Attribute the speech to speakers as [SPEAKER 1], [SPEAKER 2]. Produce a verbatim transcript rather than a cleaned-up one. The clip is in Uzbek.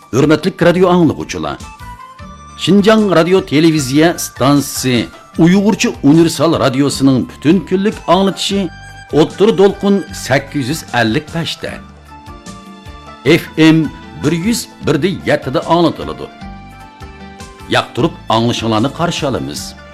[SPEAKER 1] Hürmetlik radio anlıqçılar. Şinjan Radio Televiziya stansiyasi Uyg'urcha universal radiosuning butun kunlik anlatışı O'ttir Dolqun sakkiz yuz ellik besh da. F M bir yuz bir da yetti da anlatıladi. Yaqtirib anglashinglarni qarshi olamiz.